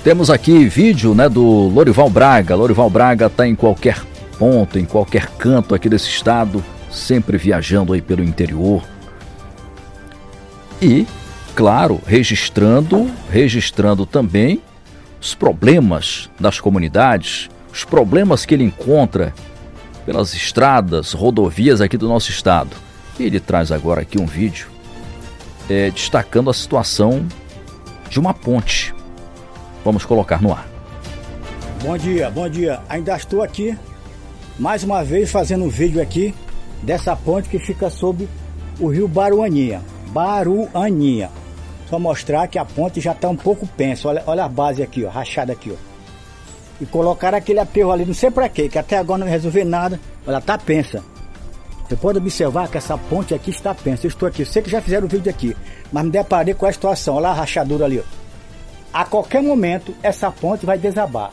Temos aqui vídeo, né, do Lorival Braga. Lorival Braga está em qualquer ponto, em qualquer canto aqui desse estado, sempre viajando aí pelo interior. E, claro, registrando também os problemas das comunidades, os problemas que ele encontra pelas estradas, rodovias aqui do nosso estado. E ele traz agora aqui um vídeo destacando a situação de uma ponte. Vamos colocar no ar. Bom dia. Ainda estou aqui, mais uma vez, fazendo um vídeo aqui dessa ponte que fica sob o rio Baruaninha. Só mostrar que a ponte já está um pouco pensa. Olha a base aqui, ó, rachada aqui, ó. E colocaram aquele aterro ali, não sei para quê, que até agora não resolveu nada. Ela está pensa. Você pode observar que essa ponte aqui está pensa. Eu estou aqui, sei que já fizeram o vídeo aqui, mas me deparei com a situação. Olha a rachadura ali, ó. A qualquer momento essa ponte vai desabar.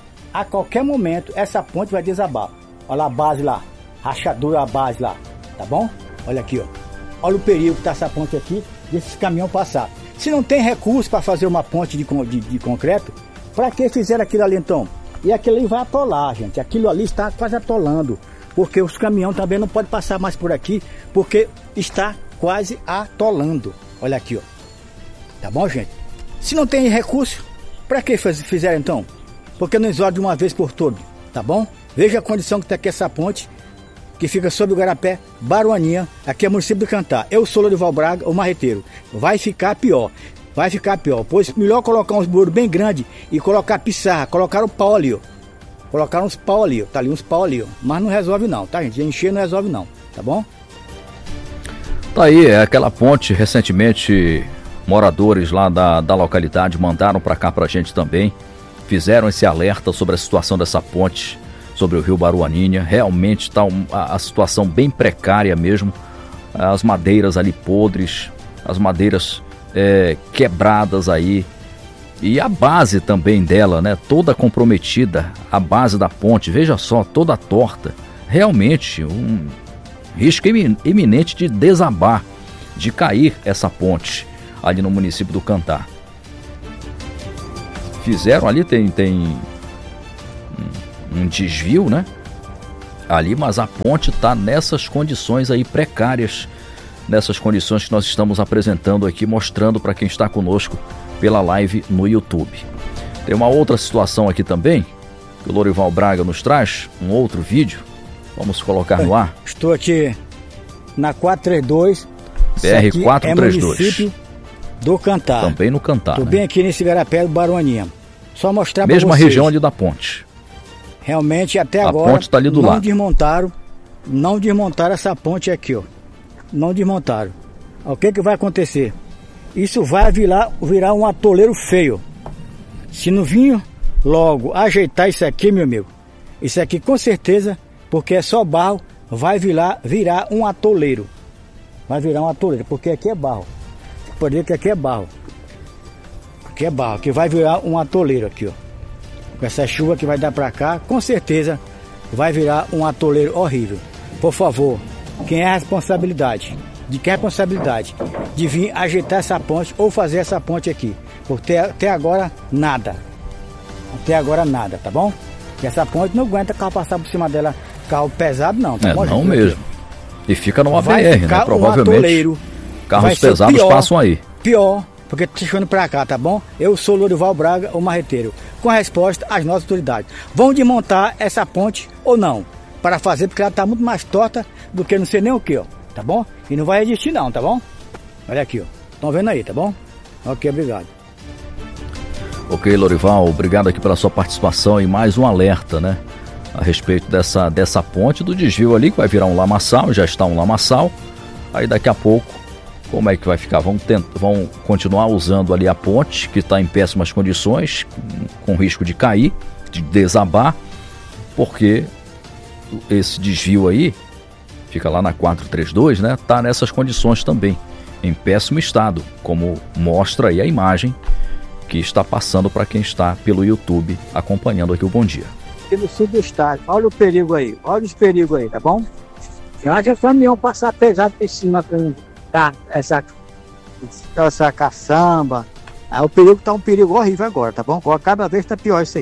Olha a base lá, rachadura, a base lá, tá bom? Olha aqui, ó. Olha o perigo que tá essa ponte aqui, desses caminhões passar. Se não tem recurso para fazer uma ponte de concreto, para que fizeram aquilo ali então? E aquilo ali vai atolar, gente. Aquilo ali está quase atolando, porque os caminhões também não podem passar mais por aqui, porque está quase atolando. Olha aqui, ó. Tá bom, gente? Se não tem recurso, para que fizeram então? Porque não isola de uma vez por todas, tá bom? Veja a condição que está aqui essa ponte, que fica sob o Garapé, Baruaninha, aqui é município de Cantá. Eu sou Lorival Braga, o marreteiro. Vai ficar pior, pois melhor colocar uns burros bem grandes e colocar pissarra, colocar o pau ali, ó. Colocaram uns pau ali, ó. Tá ali uns pau ali, ó. Mas não resolve não, tá, gente? Encher não resolve não, tá bom? Tá aí, é aquela ponte. Recentemente, moradores lá da localidade mandaram para cá pra gente também. Fizeram esse alerta sobre a situação dessa ponte sobre o rio Baruaninha. Realmente está a situação bem precária mesmo. As madeiras ali podres, as madeiras quebradas aí. E a base também dela, né? Toda comprometida. A base da ponte, veja só, toda torta. Realmente um risco iminente de desabar, de cair essa ponte ali no município do Cantá. Fizeram ali, tem um desvio, né? Ali, mas a ponte está nessas condições aí precárias, nessas condições que nós estamos apresentando aqui, mostrando para quem está conosco pela live no YouTube. Tem uma outra situação aqui também, que o Lorival Braga nos traz, um outro vídeo. Vamos colocar no ar. Estou aqui na 432, BR-432. É município do Cantá. Também no Cantá. Estou né? bem aqui nesse Garapé do Baruaninha. Só mostrar para vocês. Mesma região ali da ponte. Realmente até agora a ponte tá ali do lado. Não desmontaram essa ponte aqui, ó. Não desmontaram. O que vai acontecer? Isso vai virar um atoleiro feio. Se não vir logo ajeitar isso aqui, meu amigo, isso aqui com certeza, porque é só barro, vai virar um atoleiro. Vai virar um atoleiro, porque aqui é barro. Você pode ver que aqui é barro. Aqui é barro, que vai virar um atoleiro aqui, ó. Com essa chuva que vai dar pra cá, com certeza vai virar um atoleiro horrível. Por favor, quem é a responsabilidade? De que responsabilidade? De vir ajeitar essa ponte ou fazer essa ponte aqui. Porque até agora nada. Tá bom? E essa ponte não aguenta carro passar por cima dela, carro pesado não, tá bom? Não mesmo. E fica no ABR, né? Provavelmente um atoleiro, carros pesados passam aí. Pior, porque tá chegando pra cá, tá bom? Eu sou Lorival Braga, o marreteiro. Com a resposta às nossas autoridades. Vão desmontar essa ponte ou não? Para fazer, porque ela tá muito mais torta do que não sei nem o que, ó. Tá bom? E não vai resistir não, tá bom? Olha aqui, ó. Estão vendo aí, tá bom? Ok, obrigado. Ok, Lorival, obrigado aqui pela sua participação e mais um alerta, né? A respeito dessa ponte, do desvio ali, que vai virar um lamaçal, já está um lamaçal. Aí daqui a pouco, como é que vai ficar? Vão continuar usando ali a ponte, que está em péssimas condições, com risco de cair, de desabar, porque esse desvio aí, fica lá na 432, né? Tá nessas condições também, em péssimo estado, como mostra aí a imagem que está passando para quem está pelo YouTube acompanhando aqui o Bom Dia. No sul do estado, olha o perigo aí, tá bom? Eu acho que o caminhão passar pesado por cima, tá? Essa caçamba, Aí o perigo tá um perigo horrível agora, tá bom? Cada vez tá pior isso aí.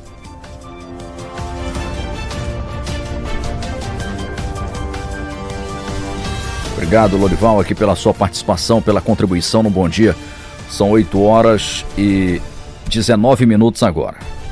Obrigado, Lorival, aqui pela sua participação, pela contribuição no Bom Dia. São 8 horas e 19 minutos agora.